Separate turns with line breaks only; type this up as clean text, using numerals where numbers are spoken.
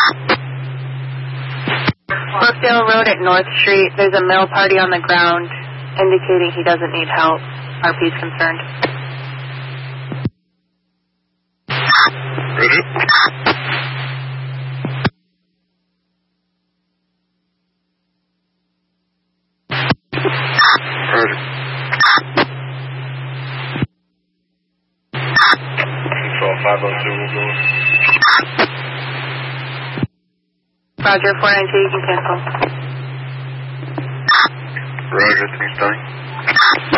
Brookdale Road at North Street, there's a mill party on the ground indicating he doesn't need help. RP's concerned.
Roger. Roger. Control 502 will go.
Roger, 492, you can cancel.
Roger, 3 starting.